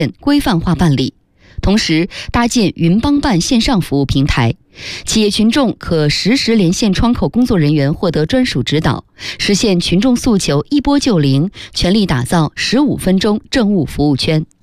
规范化办理。同时，搭建云帮办线上服务平台，企业群众可实时连线窗口工作人员获得专属指导，实现群众诉求一拨就灵，全力打造15分钟政务服务圈。